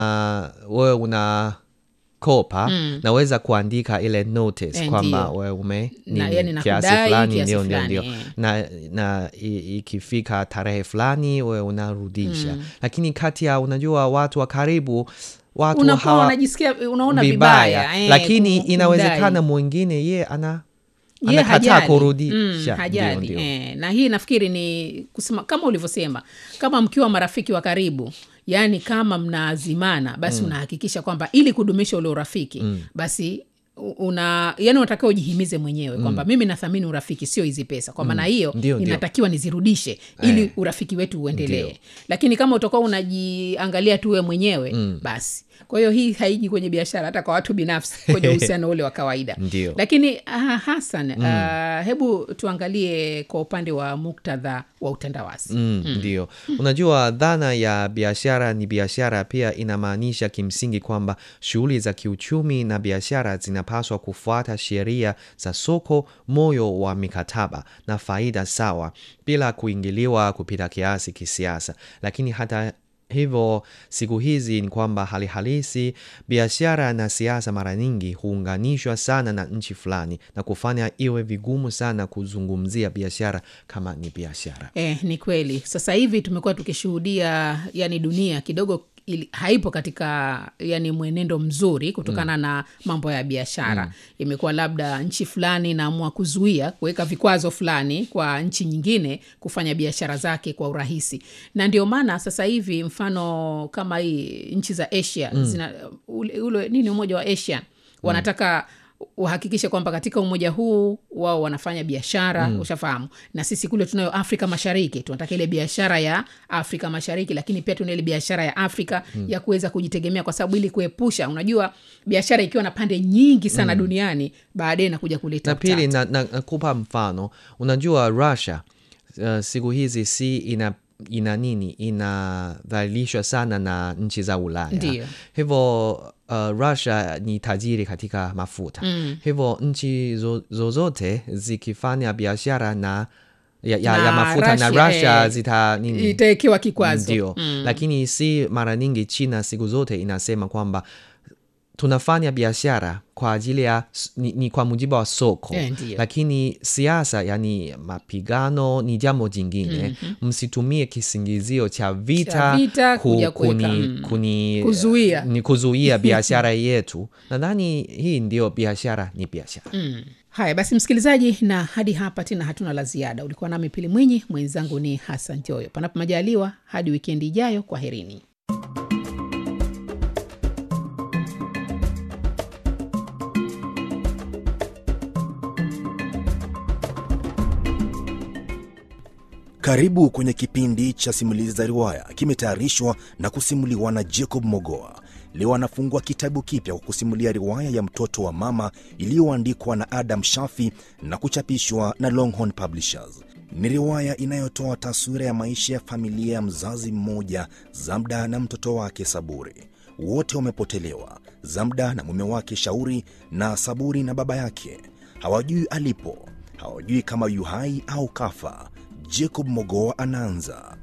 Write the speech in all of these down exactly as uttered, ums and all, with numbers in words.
uh, wewe una kopa mm. naweza kuandika ile notice kwamba wewe ume nini kiasi fulani ndio ndio ndio na na ikifika tarehe fulani wewe unarudisha mm. lakini kati ya unajua watu wa karibu watu unakuwa unajisikia unaona vibaya, vibaya. Eh, lakini inawezekana mwingine yeye ana anakataa kurudisha. Mm, hajali. Eh, na hii nafikiri ni kusema kama ulivyosema, kama mkiwa marafiki wa karibu, yani kama mnaazimana, basi mm. unahakikisha kwamba ili kudumisha ule urafiki, mm. basi una yani unatakiwa ujihimize mwenyewe mm. kwamba mimi nathamini urafiki, sio hizi pesa. Kwa maana hiyo mm. inatakiwa nizirudishe ili eh. urafiki wetu uendelee. Lakini kama utakuwa unajiangalia tu wewe mwenyewe mm. basi. Kwa hiyo hii haiji kwenye biashara, hata kwa watu binafsi, kwenye uhusiano ule wa kawaida. Lakini uh, Hassan, mm. uh, hebu tuangalie kwa upande wa muktadha wa utandawazi. Mm, mm. Ndio. Unajua dhana ya biashara ni biashara pia inamaanisha kimsingi kwamba shughuli za kiuchumi na biashara zinapaswa kufuata sheria za soko, moyo wa mikataba na faida sawa, bila kuingiliwa kupita kiasi kisiasa. Lakini hata hivyo siku hizi ni kwamba hali halisi biashara na siasa mara nyingi huunganishwa sana na nchi fulani na kufanya iwe vigumu sana kuzungumzia biashara kama ni biashara. Eh, ni kweli. Sasa hivi tumekuwa tukishuhudia yani dunia kidogo ili, haipo katika yani mwenendo mzuri kutokana mm. na mambo ya biashara. Mm. Imekuwa labda nchi fulani inaamua kuzuia, kuweka vikwazo fulani kwa nchi nyingine kufanya biashara zake kwa urahisi. Na ndio maana sasa hivi mfano kama hii nchi za Asia mm. zina ule, ule nini umoja wa Asia wanataka uhakikishe kwamba katika umoja huu wao wanafanya biashara, mm. ushafahamu. Na sisi kule tunayo Afrika Mashariki, tunataka ile biashara ya Afrika Mashariki, lakini pia tuna ile biashara ya Afrika mm. ya kuweza kujitegemea, kwa sababu ili kuepusha, unajua biashara ikiwa na pande nyingi sana mm. duniani, baadaye inakuja kuleta utata. Na pili na, na, na kupa mfano, unajua Russia uh, siku hizi si ina ina nini inadhalilishwa sana na nchi za Ulaya. Ndiyo. Hivyo uh, Russia ni tajiri katika mafuta. Mm. Hivyo nchi zozote zikifanya biashara na ya, ya, na ya mafuta Russia, na Russia eh, zita nini itaekewa kikwazo. Ndio. Mm. Lakini si mara nyingi China siku zote inasema kwamba tunafanya biashara kwa ajili ya ni, ni kwa mujibu wa soko. Yeah, lakini siasa yani mapigano ni jambo jingine. Mm-hmm. Msitumie kisingizio cha vita, cha vita ku, kuni, mm. kuni kuzuia ni kuzuia biashara yetu. Nadhani hii ndio biashara ni biashara. Mm. Haya basi msikilizaji, na hadi hapa tena hatuna la ziada. Ulikuwa nami Pili Mwinyi, mwenzangu ni Hassan Joyo. Panapo majaliwa hadi wikendi ijayo, kwaherini. Karibu kwenye kipindi cha simulizi za riwaya, kimetayarishwa na kusimuliwa na Jacob Mogoa. Leo anafungua kitabu kipya kwa kusimulia riwaya ya Mtoto wa Mama iliyoandikwa na Adam Shafi na kuchapishwa na Longhorn Publishers. Ni riwaya inayotoa taswira ya maisha ya familia ya mzazi mmoja, Zamda na mtoto wake Saburi. Wote wamepotelewa, Zamda na mume wake Shauri, na Saburi na baba yake. Hawajui alipo, hawajui kama yu hai au kafa. Jacob Mogoa anaanza.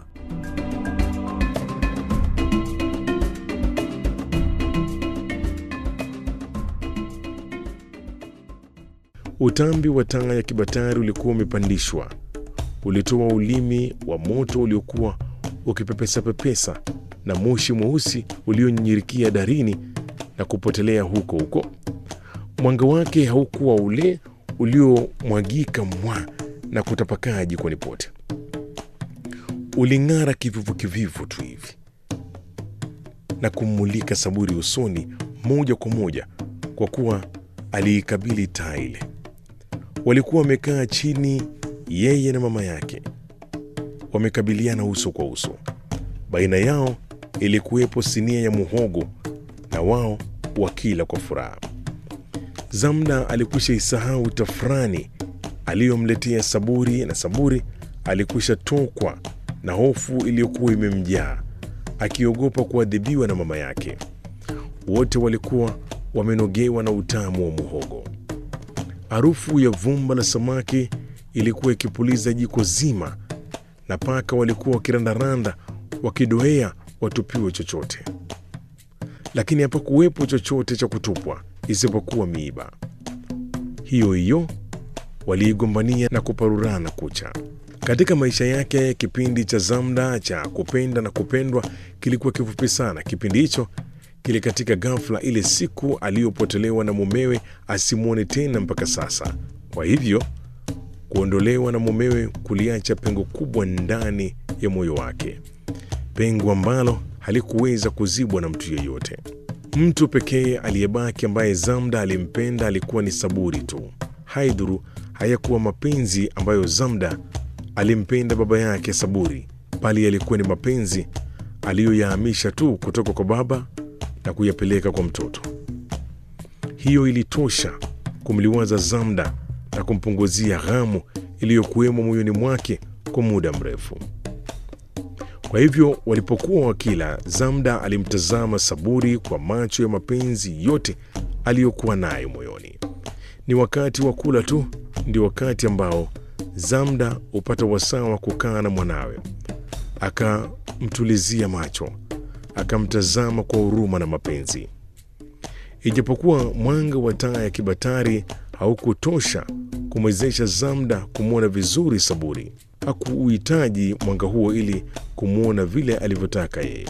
Utambi wa taa ya kibatari ulikuwa umepandishwa. Ulitoa ulimi wa moto uliokuwa ukipepesa pepesa na moshi mweusi ulionyirikia darini na kupotelea huko huko. Mwanga wake haukuwa ule uliomwagika mwa na kutapakaa jikoni pote. Uling'ara kivivu kivivu tu hivi na kumulika Saburi usoni moja kwa moja, kwa kuwa aliikabili taa ile. Walikuwa wamekaa chini, yeye na mama yake, wamekabiliana uso kwa uso. Baina yao ilikuwepo sinia ya muhogo na wao wakila kwa furaha. Zamda alikwisha isahau tafrani aliyomletea Saburi, na Saburi alikwisha tokwa na hofu iliyokuwa imemjaa, akiogopa kuadhibiwa na mama yake. Wote walikuwa wamenogewa na utamu wa muhogo. Harufu ya vumba la samaki ilikuwa ikipuliza jiko zima, na paka walikuwa wakirandaranda wakidoea watupiwe chochote. lakini hapakuwepo chochote cha kutupwa isipokuwa miiba. Hiyo hiyo waliigombania na kuparurana kucha. Katika maisha yake, kipindi cha Zamda cha kupenda na kupendwa kilikuwa kifupi sana. Kipindi hicho kilikatika ghafla ile siku aliyopotelewa na mumewe asimwone tena mpaka sasa. Kwa hivyo kuondolewa na mumewe kuliacha pengo kubwa ndani ya moyo wake, pengo ambalo halikuweza kuzibwa na mtu yeyote. Mtu pekee aliyebaki ambaye Zamda alimpenda alikuwa ni Saburi tu. Haidhuru hayakuwa mapenzi ambayo Zamda alimpenda baba yake Saburi, bali yalikuwa ni mapenzi aliyoyahamisha tu kutoka kwa baba na kuyapeleka kwa mtoto. Hiyo ilitosha kumliwaza Zamda na kumpunguzia ghamu iliyokuwemo moyoni mwake kwa muda mrefu. Kwa hivyo walipokuwa wakila, Zamda alimtazama Saburi kwa macho ya mapenzi yote aliyokuwa nayo moyoni. Ni wakati wa kula tu ndio wakati ambao Zamda hupata wasaa wa kukaa na mwanawe, akamtulizia macho, akamtazama kwa huruma na mapenzi. Ijapokuwa mwanga wa taa ya kibatari haukutosha kumwezesha Zamda kumwona vizuri Saburi, hakuuhitaji mwanga huo ili kumwona vile alivyotaka yeye.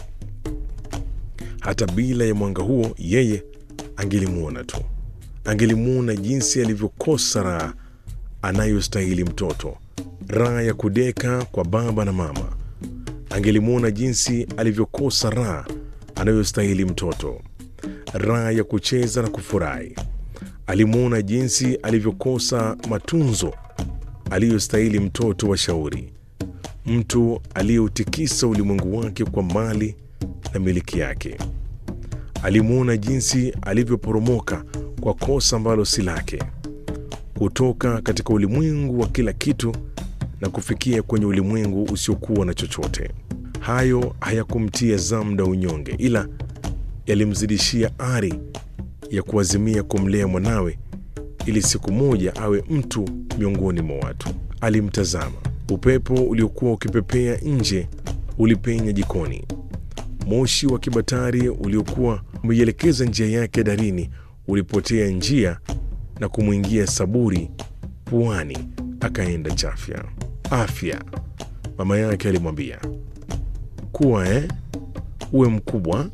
Hata bila ya mwanga huo, yeye angelimwona tu, angelimwona jinsi alivyokosa raha anayostahili mtoto, raha ya kudeka kwa baba na mama. Angelimwona jinsi alivyokosa raha anayostahili mtoto, raha ya kucheza na kufurahi. Alimwona jinsi alivyokosa matunzo aliyostahili mtoto wa shauri, mtu aliyeutikisa ulimwengu wake kwa mali na miliki yake. Alimwona jinsi alivyoporomoka kwa kosa ambalo si lake, kutoka katika ulimwengu wa kila kitu na kufikia kwenye ulimwengu usiokuwa na chochote. Hayo hayakumtia Zamda unyonge, ila yalimzidishia ari ya kuazimia kumlea mwanawe ili siku moja awe mtu miongoni mwa watu. Alimtazama. Upepo uliokuwa ukipepea nje ulipenya jikoni. Moshi wa kibatari uliokuwa umeielekeza njia yake darini ulipotea njia na kumwingia Saburi puani, akaenda chafya. Afya, mama yake alimwambia. Kuwa eh, uwe mkubwa,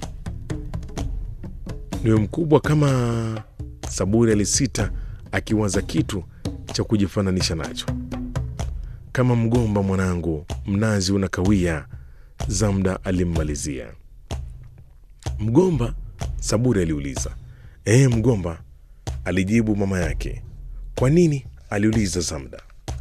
niwe mkubwa kama... Saburi alisita akiwaza kitu cha kujifananisha nacho. Kama mgomba mwanangu, mnazi unakawia, Zamda alimmalizia. Mgomba? Saburi aliuliza. Eh, mgomba, alijibu mama yake. Kwa nini? Aliuliza Zamda.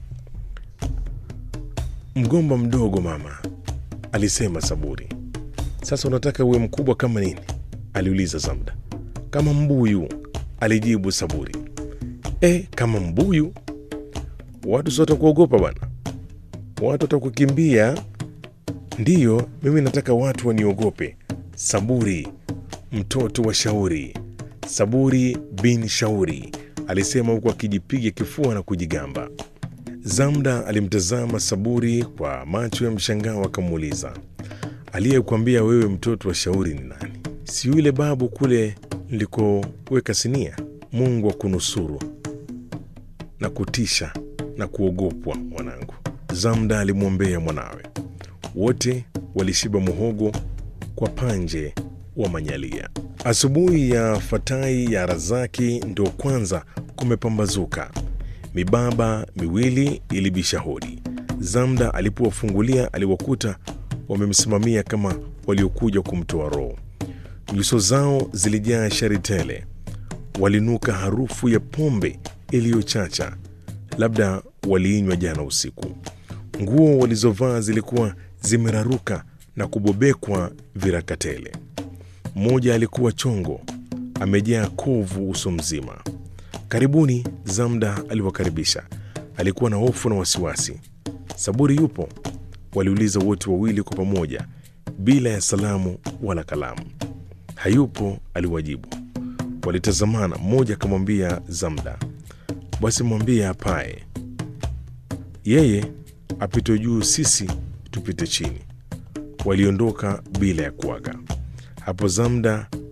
Mgomba mdogo mama, alisema Saburi. Sasa unataka uwe mkubwa kama nini? Aliuliza Zamda. Kama mbuyu, alijibu Saburi. Eh, kama mbuyu? Watu sote watakuogopa bwana, watu watakukimbia. Ndiyo, mimi nataka watu waniogope. Saburi, mtoto wa Shauri, Saburi bin Shauri, alisema huku akijipiga kifua na kujigamba. Zamda alimtazama Saburi kwa macho ya mshangao, akamuuliza, aliyekuambia wewe mtoto wa Shauri ni nani? Si yule babu kule nilikoweka sinia? Mungu akunusuru na kutisha na kuogopwa mwanangu, Zamda alimwombea mwanawe. Wote walishiba muhogo kwa panje wa manyalia. Asubuhi ya Fatai ya Razaki ndo kwanza kumepambazuka. Mibaba miwili ilibisha hodi. Zamda alipowafungulia aliwakuta wamemsimamia kama waliokuja kumtoa roho. Nyuso zao zilijaa shari tele. Walinuka harufu ya pombe iliyochacha, labda waliinywa jana usiku. Nguo walizovaa zilikuwa zimeraruka na kubobekwa virakatele. Mmoja alikuwa chongo, amejaa kovu uso mzima. Karibuni, Zamda aliwakaribisha. Alikuwa na hofu na wasiwasi. Saburi yupo? Waliuliza wote wawili kwa pamoja, bila ya salamu wala kalamu. Hayupo, aliwajibu. Walitazamana. Mmoja akamwambia Zamda, basi mwambie apae, yeye apite juu, sisi tupite chini. Waliondoka bila ya kuaga. Hapo Zamda